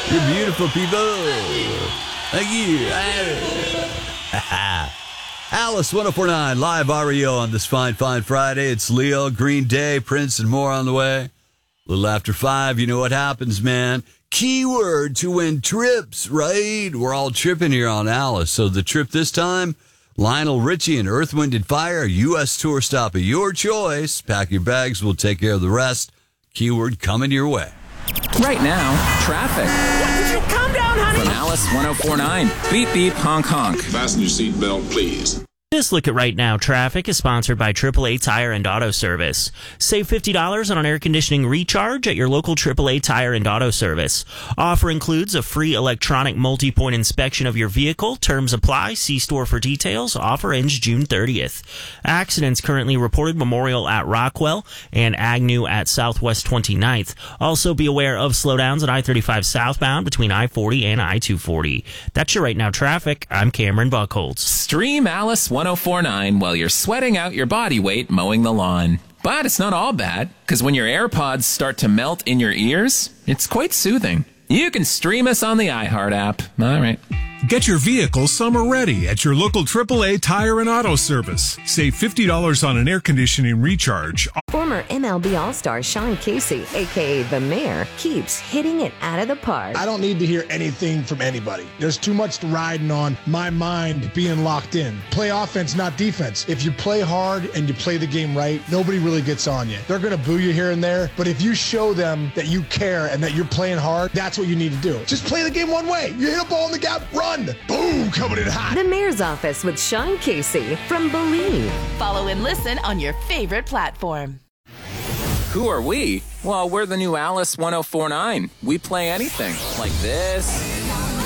You're beautiful people. Thank you. Alice 1049, live REO on this fine Friday. It's Leo, Green Day, Prince, and more on the way. A little after 5, you know what happens, man. Keyword to win trips, right? We're all tripping here on Alice. So the trip this time, Lionel Richie and Earth, Wind & Fire, U.S. tour stop of your choice. Pack your bags. We'll take care of the rest. Keyword coming your way. Right now, traffic. Would you calm down, honey? From Alice 1049. Beep, beep, honk, honk. Fasten your seatbelt, please. This look at Right Now Traffic is sponsored by AAA Tire and Auto Service. Save $50 on an air conditioning recharge at your local AAA Tire and Auto Service. Offer includes a free electronic multi-point inspection of your vehicle. Terms apply. See store for details. Offer ends June 30th. Accidents currently reported: Memorial at Rockwell and Agnew at Southwest 29th. Also be aware of slowdowns at I-35 southbound between I-40 and I-240. That's your Right Now Traffic. I'm Cameron Buckholz. Stream Alice 1049 while you're sweating out your body weight mowing the lawn. But it's not all bad, because when your AirPods start to melt in your ears, it's quite soothing. You can stream us on the iHeart app. All right. Get your vehicle summer ready at your local AAA Tire and Auto Service. Save $50 on an air conditioning recharge. Former MLB All-Star Sean Casey, a.k.a. The Mayor, keeps hitting it out of the park. I don't need to hear anything from anybody. There's too much riding on my mind being locked in. Play offense, not defense. If you play hard and you play the game right, nobody really gets on you. They're going to boo you here and there, but if you show them that you care and that you're playing hard, that's what you need to do. Just play the game one way. You hit a ball in the gap, run. Boom, coming in hot. The Mayor's Office with Sean Casey from Believe. Follow and listen on your favorite platform. Who are we? Well, we're the new Alice 1049. We play anything like this.